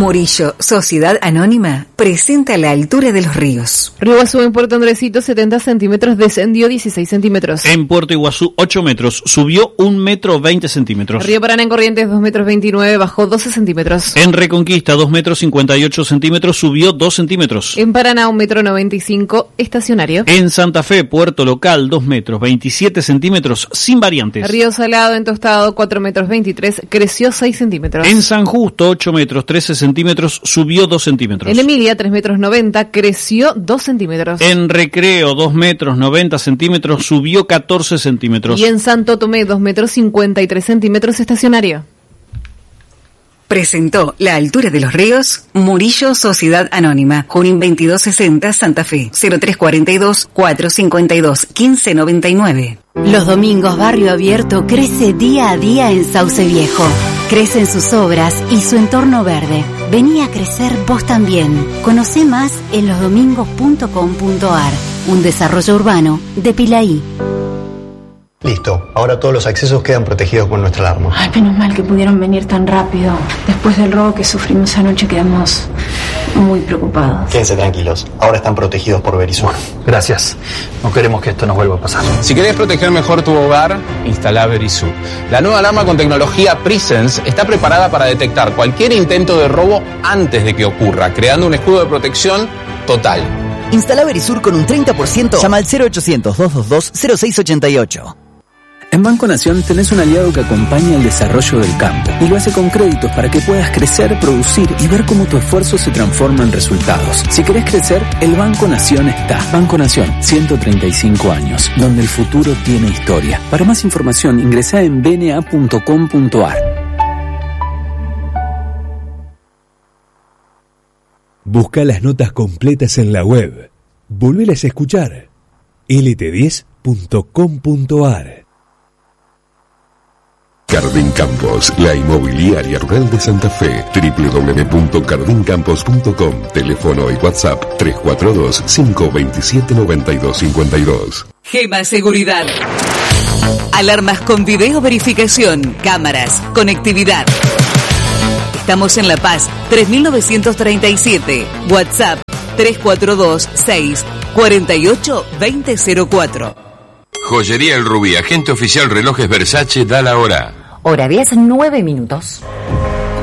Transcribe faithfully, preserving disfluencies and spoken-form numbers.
Murillo, Sociedad Anónima, presenta La Altura de los Ríos. Río Iguazú en Puerto Andresito, setenta centímetros, descendió dieciséis centímetros. En Puerto Iguazú, ocho metros, subió un metro veinte centímetros. Río Paraná en Corrientes, dos metros veintinueve, bajó doce centímetros. En Reconquista, dos metros cincuenta y ocho centímetros, subió dos centímetros. En Paraná, un metro noventa y cinco, estacionario. En Santa Fe, puerto local, dos metros veintisiete centímetros, sin variantes. Río Salado en Tostado, cuatro metros veintitrés, creció seis centímetros. En San Justo, ocho metros trece centímetros, subió dos centímetros. En Emilia, tres metros noventa, creció dos centímetros. En Recreo, dos metros noventa centímetros, subió catorce centímetros. Y en Santo Tomé, dos metros cincuenta y tres centímetros, estacionario. Presentó La Altura de los Ríos, Murillo, Sociedad Anónima, Junín veintidós sesenta, Santa Fe, cero tres cuarenta y dos, cuatrocientos cincuenta y dos, quince noventa y nueve. Los domingos Barrio Abierto crece día a día en Sauce Viejo. Crecen sus obras y su entorno verde. Vení a crecer vos también. Conocé más en losdomingos punto com punto ar. Un desarrollo urbano de Pilaí. Listo, ahora todos los accesos quedan protegidos con nuestra alarma. Ay, menos mal que pudieron venir tan rápido. Después del robo que sufrimos anoche quedamos muy preocupados. Quédense tranquilos, ahora están protegidos por Verisur. Gracias, no queremos que esto nos vuelva a pasar. Si querés proteger mejor tu hogar, instala Verisur. La nueva alarma con tecnología Presence está preparada para detectar cualquier intento de robo antes de que ocurra, creando un escudo de protección total. Instala Verisur con un treinta por ciento. Llama al cero ochocientos, doscientos veintidós, cero seis ochenta y ocho. En Banco Nación tenés un aliado que acompaña el desarrollo del campo y lo hace con créditos para que puedas crecer, producir y ver cómo tu esfuerzo se transforma en resultados. Si querés crecer, el Banco Nación está. Banco Nación, ciento treinta y cinco años, donde el futuro tiene historia. Para más información, ingresá en b n a punto com punto ar. Busca las notas completas en la web. Volvelas a escuchar. l t diez punto com punto ar. Cardin Campos, la inmobiliaria rural de Santa Fe. doble u doble u doble u punto cardin campos punto com. Teléfono y WhatsApp tres cuatro dos, cinco dos siete, nueve dos cinco dos. Gema Seguridad. Alarmas con video verificación, cámaras, conectividad. Estamos en La Paz, tres mil novecientos treinta y siete. WhatsApp tres cuatro dos, seis, cuatro ocho, dos cero cero cuatro. Joyería El Rubí, agente oficial Relojes Versace, da la hora. Hora diez, nueve minutos.